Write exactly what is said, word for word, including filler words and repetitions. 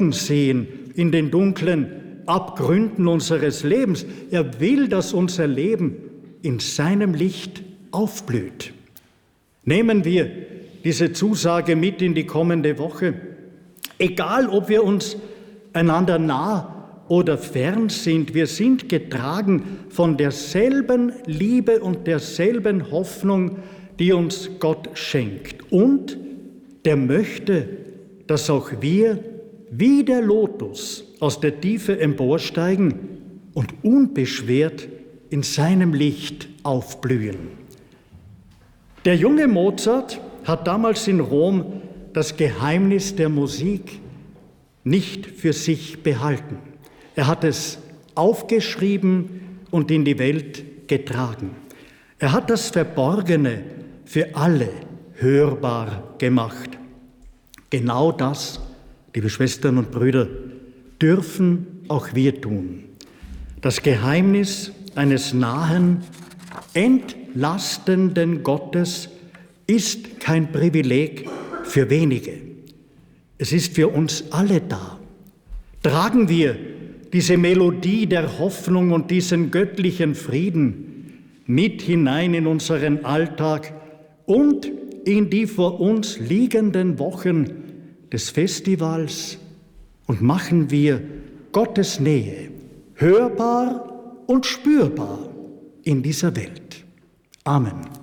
Leuchten sehen in den dunklen Abgründen unseres Lebens. Er will, dass unser Leben in seinem Licht aufblüht. Nehmen wir diese Zusage mit in die kommende Woche. Egal, ob wir uns einander nah oder fern sind, wir sind getragen von derselben Liebe und derselben Hoffnung, die uns Gott schenkt. Und der möchte, dass auch wir wie der Lotus aus der Tiefe emporsteigen und unbeschwert in seinem Licht aufblühen. Der junge Mozart hat damals in Rom das Geheimnis der Musik nicht für sich behalten. Er hat es aufgeschrieben und in die Welt getragen. Er hat das Verborgene für alle hörbar gemacht. Genau das, liebe Schwestern und Brüder, dürfen auch wir tun. Das Geheimnis eines nahen, entlastenden Gottes ist kein Privileg für wenige. Es ist für uns alle da. Tragen wir diese Melodie der Hoffnung und diesen göttlichen Frieden mit hinein in unseren Alltag und in die vor uns liegenden Wochen des Festivals und machen wir Gottes Nähe hörbar und spürbar in dieser Welt. Amen.